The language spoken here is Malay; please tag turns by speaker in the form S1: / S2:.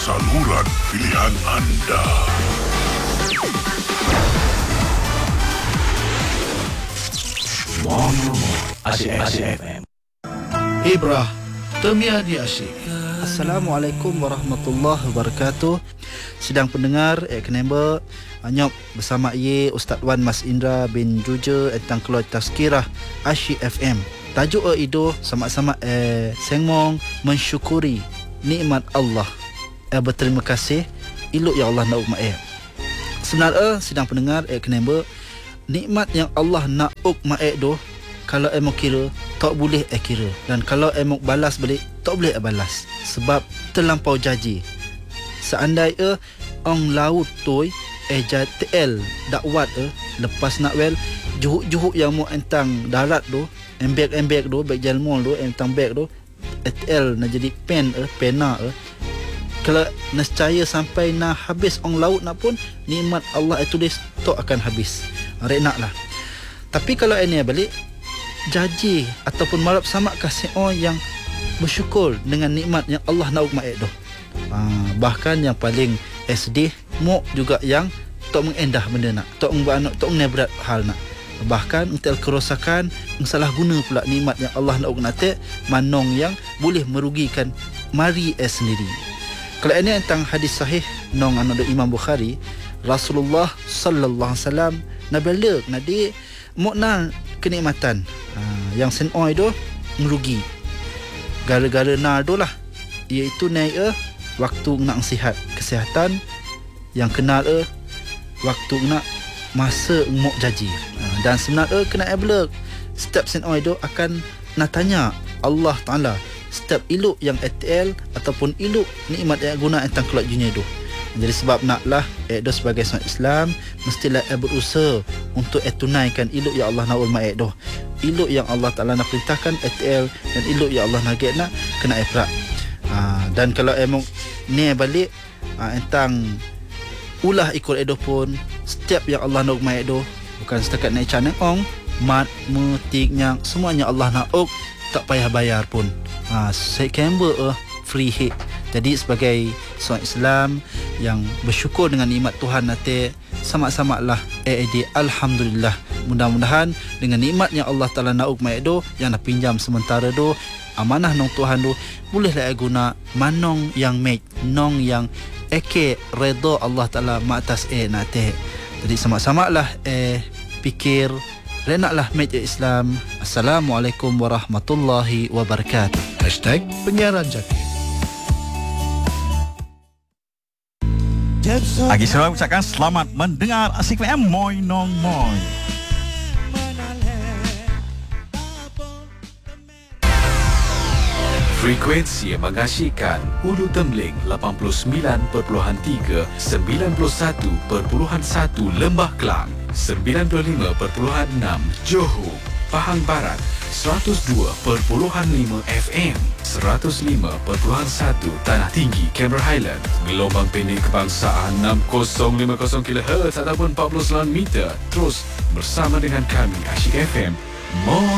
S1: saluran pilihan anda.
S2: Asyik FM.
S3: Ibrah, Temia di Asyik.
S4: Assalamualaikum warahmatullahi wabarakatuh. Sedang pendengar Kenamba Anyop bersama Ustaz Wan Mas Indra bin Juja tentang keluar tazkirah Asyik FM. Tajuk itu sama-sama sengmong mensyukuri nikmat Allah. Berterima kasih iluk ya Allah nak ukma sebenarnya sedang pendengar Kenamba nikmat yang Allah nak ukma do kalau emok kira tak boleh kira, dan kalau emok balas balik tak boleh balas sebab terlampau janji. Seandainya orang laut tu JTL dakwat lepas nak well juhuk-juhuk yang mau entang darat tu embek tu beg jalmol tu entang beg tu JTL nak jadi pena kalau nescaya sampai nak habis orang laut nak pun nikmat Allah itu dia tak akan habis. Rek nak lah. Tapi kalau ini balik janji ataupun marap sama kasih orang yang bersyukur dengan nikmat yang Allah nak ukma tu. Bahkan yang paling sedih mok juga yang tak mengendah benda nak, tak berat hal nak. Bahkan untuk kerosakan salah guna pula nikmat yang Allah nak ukna manong yang boleh merugikan mari sendiri. Kalau ini tentang hadis sahih nong anak Imam Bukhari, Rasulullah sallallahu alaihi wasallam nabelak nadi mokna kenikmatan yang senoi tu merugi gara-gara nardo lah, iaitu naik waktu nak sihat kesihatan yang kenal waktu nak masa mok jaji, dan sebenarnya kena belak setiap senoi tu akan nak tanya Allah Taala setiap iluk yang ATL ataupun iluk nikmat yang guna tentang kelak dunia tu. Jadi sebab naklah do sebagai seorang Islam mestilah berusaha untuk tunaikan iluk yang Allah nak ulma do. Iluk yang Allah Taala nak perintahkan ATL dan iluk yang Allah nak nak kena ifrak. Dan kalau emang ni balik tentang ulah ikut edo pun setiap yang Allah nak ulma do bukan setakat naik channel ong mat metiknya semuanya Allah nak tak payah bayar pun. Saya kemba free hit. Jadi sebagai seorang Islam yang bersyukur dengan nikmat Tuhan nanti sama-sama lah alhamdulillah. Mudah-mudahan dengan nikmat yang Allah Taala nak ukma do yang nak pinjam sementara do amanah nong Tuhan do bolehlah guna manong yang make nong yang redha Allah Taala matas nanti. Jadi sama-sama lah fikir renaklah media Islam. Assalamualaikum warahmatullahi wabarakatuh.
S3: #penyiaran jati.
S2: Lagi saya ucapkan selamat mendengar Asyik FM Moi Nong Moi.
S5: Frekuensi yang mengasyikkan Hulu Temling 89.3, 91.1 Lembah Kelang, 95.6 Johor, Pahang Barat, 102.5 FM, 105.1 Tanah Tinggi, Cameron Highland, gelombang pendek kebangsaan 6050 kHz ataupun 49 meter. Terus bersama dengan kami Asyik FM.